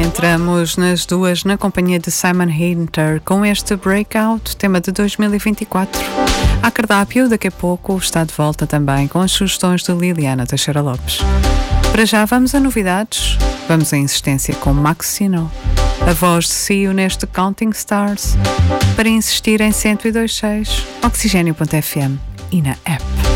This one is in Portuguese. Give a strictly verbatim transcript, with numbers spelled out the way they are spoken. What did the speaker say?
entramos nas duas na companhia de Simon Hinter com este Breakout, tema de dois mil e vinte e quatro. A cardápio, daqui a pouco, está de volta também com as sugestões de Liliana Teixeira Lopes. Para já vamos a novidades, vamos à insistência com Maxino, a voz de Cio neste Counting Stars, para insistir em cento e dois ponto seis, oxigênio ponto f m e na app.